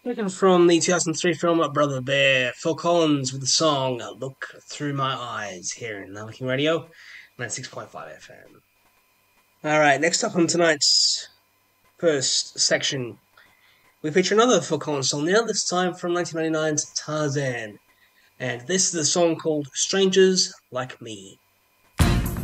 Taken from the 2003 film Brother Bear, Phil Collins with the song Look Through My Eyes here in Lamborghini Radio, 96.5 FM. Alright, next up on tonight's first section, we feature another Phil Collins song, now this time from 1999's Tarzan. And this is the song called Strangers Like Me.